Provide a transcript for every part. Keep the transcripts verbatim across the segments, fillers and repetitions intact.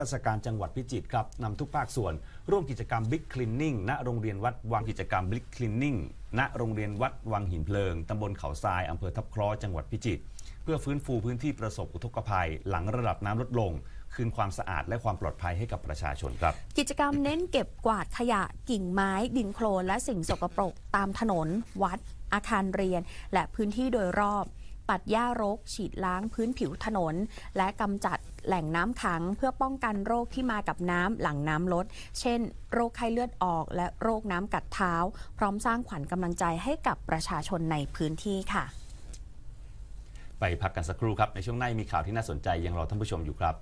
ราชการจังหวัดพิจิตรครับนำทุกภาคส่วนร่วมกิจกรรม Big Cleaning ณโรงเรียนวัดวังกิจกรรม Big Cleaning ณโรงเรียนวัดวังหินเพลิงตำบลเขาทรายอำเภอทับเคราะห์จังหวัดพิจิตรเพื่อฟื้นฟูพื้นที่ประสบอุทกภัยหลังระดับน้ำลดลงคืนความสะอาดและความปลอดภัยให้กับประชาชนครับกิจกรรมเน้นเก็บกวาดขยะกิ่งไม้ดินโคลนและสิ่งสกปรกตามถนนวัดอาคารเรียนและพื้นที่โดยรอบตัดหญ้ารกฉีดล้างพื้นผิวถนนและกำจัดแหล่งน้ำขังเพื่อป้องกันโรคที่มากับน้ำหลังน้ำลดเช่นโรคไข้เลือดออกและโรคน้ำกัดเท้าพร้อมสร้างขวัญกำลังใจให้กับประชาชนในพื้นที่ค่ะไปพักกันสักครู่ครับในช่วงหน้ามีข่าวที่น่าสนใจยังรอท่านผู้ชมอยู่ครับ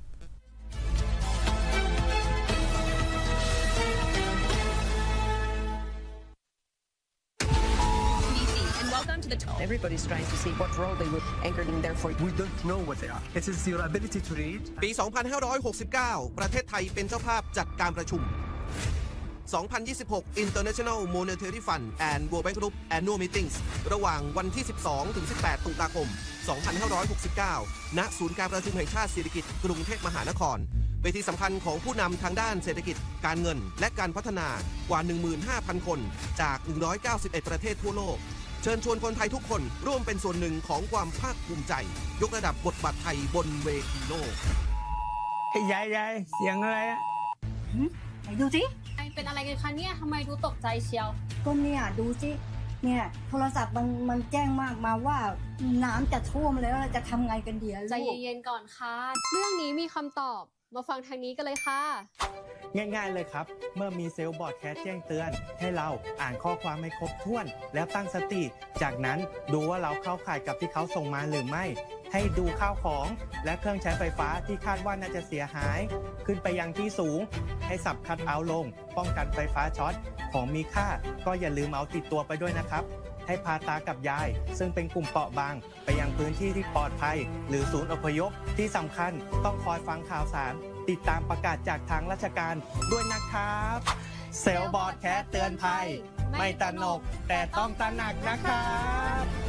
Everybody's trying to see what role they were anchored in there for. We don't know what they are. It is your ability to read. ปี สองพันห้าร้อยหกสิบเก้า ประเทศไทยเป็นเจ้าภาพจัดการประชุม สองพันยี่สิบหก International Monetary Fund and World Bank Group Annual Meetings ระหว่างวันที่ สิบสองถึงสิบแปด ตุลาคม สองพันห้าร้อยหกสิบเก้า ณ ศูนย์การประชุมแห่งชาติเศรษฐกิจกรุงเทพมหานครเวทีสำคัญของผู้นำทางด้านเศรษฐกิจการเงินและการพัฒนากว่า หนึ่งหมื่นห้าพัน คนจาก หนึ่งร้อยเก้าสิบเอ็ด ประเทศทั่วโลกเชิญชวนคนไทยทุกคนร่วมเป็นส่วนหนึ่งของความภาคภูมิใจยกระดับบทบาทไทยบนเวทีโลกเฮ้ยยายยายเสียงอะไรอะไหนดูสิเป็นอะไรกันคะเนี่ยทำไมดูตกใจเชียวก็เนี่ยดูสิเนี่ยโทรศัพท์มันมันแจ้งมากมาว่าน้ำจะท่วมแล้วเราจะทำไงกันดีล่ะลูกใจเย็นๆก่อนค่ะเรื่องนี้มีคำตอบมาฟังทางนี้กันเลยค่ะง่ายๆเลยครับเมื่อมีเซลล์บอร์ดแคสแจ้งเตือนให้เราอ่านข้อความให้ครบถ้วนแล้วตั้งสติจากนั้นดูว่าเราเข้าข่ายกับที่เขาส่งมาหรือไม่ให้ดูข้าวของและเครื่องใช้ไฟฟ้าที่คาดว่าน่าจะเสียหายขึ้นไปยังที่สูงให้สับคัทเอาท์ลงป้องกันไฟฟ้าช็อตของมีค่าก็อย่าลืมเอาติดตัวไปด้วยนะครับให้พาตากับยายซึ่งเป็นกลุ่มเปราะบางไปยังพื้นที่ที่ปลอดภัยหรือศูนย์อพยพที่สำคัญต้องคอยฟังข่าวสารติดตามประกาศจากทางราชการด้วยนะครับเซลล์บอร์ดแคสเตือนภัยไม่ตระหนกแต่ต้องตระหนักนะครับ